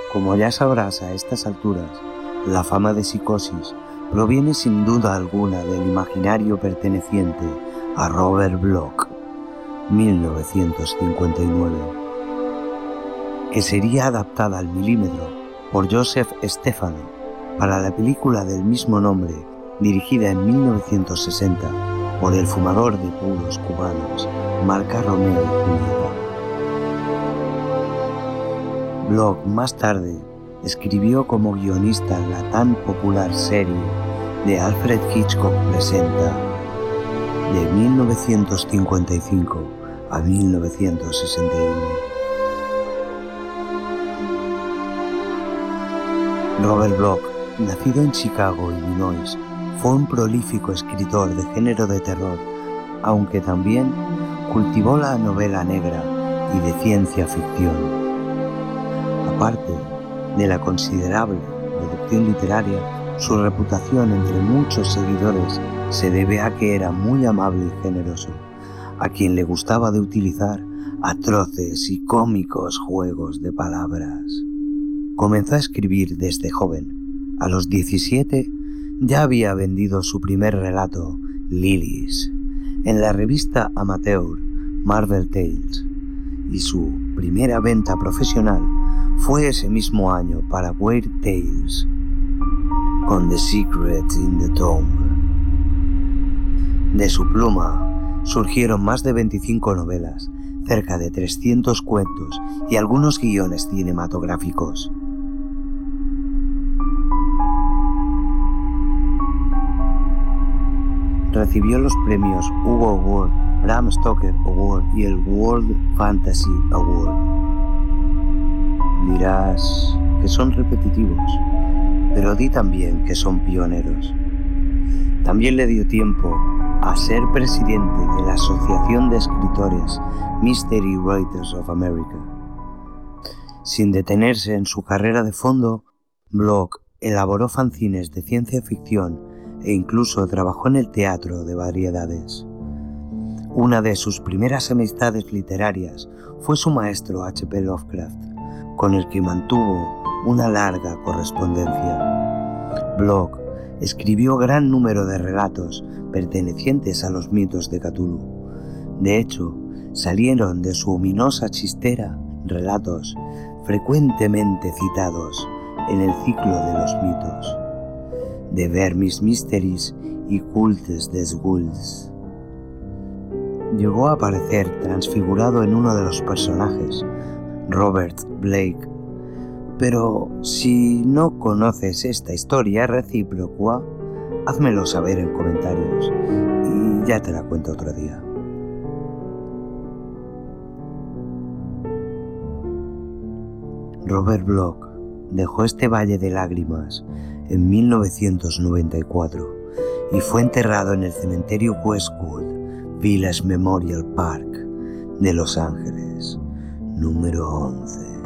Como ya sabrás a estas alturas, la fama de Psicosis proviene sin duda alguna del imaginario perteneciente a Robert Bloch, 1959, que sería adaptada al milímetro por Joseph Stefano para la película del mismo nombre, dirigida en 1960 por el fumador de puros cubanos Marca Romeo y Julieta. Bloch más tarde escribió como guionista la tan popular serie de Alfred Hitchcock Presenta de 1955 a 1961. Robert Bloch, nacido en Chicago, Illinois, fue un prolífico escritor de género de terror, aunque también cultivó la novela negra y de ciencia ficción. Aparte de la considerable producción literaria, su reputación entre muchos seguidores se debe a que era muy amable y generoso, a quien le gustaba de utilizar atroces y cómicos juegos de palabras. Comenzó a escribir desde joven. A los 17 ya había vendido su primer relato, Lilies, en la revista amateur Marvel Tales, y su primera venta profesional fue ese mismo año para Weird Tales, con The Secret in the Tomb. De su pluma surgieron más de 25 novelas, cerca de 300 cuentos y algunos guiones cinematográficos. Recibió los premios Hugo Award, Bram Stoker Award y el World Fantasy Award. Dirás que son repetitivos, pero di también que son pioneros. También le dio tiempo a ser presidente de la Asociación de Escritores Mystery Writers of America. Sin detenerse en su carrera de fondo, Bloch elaboró fanzines de ciencia ficción e incluso trabajó en el teatro de variedades. Una de sus primeras amistades literarias fue su maestro H.P. Lovecraft, con el que mantuvo una larga correspondencia. Bloch escribió gran número de relatos pertenecientes a los mitos de Cthulhu. De hecho, salieron de su ominosa chistera relatos frecuentemente citados en el ciclo de los mitos, de Vermis Mysteries y Cultes des Ghouls. Llegó a aparecer transfigurado en uno de los personajes, Robert Blake, pero si no conoces esta historia recíproca, házmelo saber en comentarios y ya te la cuento otro día. Robert Bloch dejó este valle de lágrimas en 1994 y fue enterrado en el cementerio Westwood Village Memorial Park de Los Ángeles, número 11.